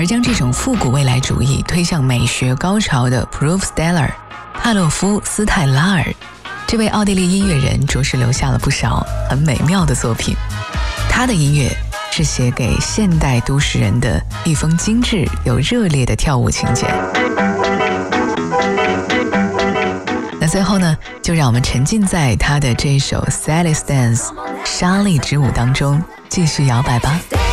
而将这种复古未来主义推向美学高潮的 Proof Stellar 帕洛夫斯泰拉尔，这位奥地利音乐人着实留下了不少很美妙的作品。他的音乐是写给现代都市人的一封精致又热烈的跳舞情节。那最后呢，就让我们沉浸在他的这一首 Sally's Dance 莎莉之舞当中，继续摇摆吧。